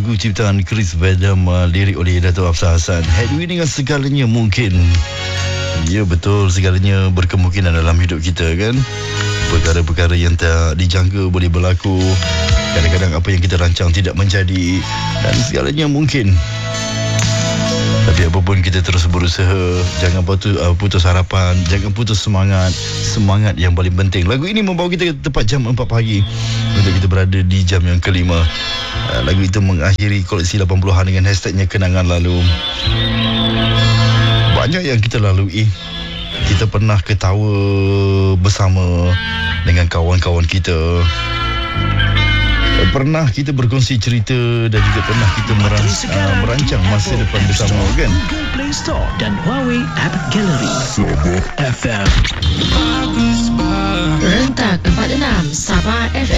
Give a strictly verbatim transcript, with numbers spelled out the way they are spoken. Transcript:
lagu ciptaan Chris Vedama, lirik oleh Dato' Hafsah Hassan. Headway dengan segalanya mungkin. Ya betul, segalanya berkemungkinan dalam hidup kita kan. Perkara-perkara yang tak dijangka boleh berlaku. Kadang-kadang apa yang kita rancang tidak menjadi, dan segalanya mungkin. Tapi apapun, kita terus berusaha. Jangan putus, uh, putus harapan. Jangan putus semangat. Semangat yang paling penting. Lagu ini membawa kita tepat jam empat pagi untuk kita berada di jam yang kelima. uh, Lagu itu mengakhiri koleksi lapan puluhan dengan hashtagnya Kenangan Lalu. Banyak yang kita lalui. Kita pernah ketawa bersama dengan kawan-kawan kita. Pernah kita berkongsi cerita, dan juga pernah kita merans, uh, merancang masa depan bersama kan. Google Play Store dan Huawei App Gallery. Sabah F M. Rentak empat enam Sabah F M.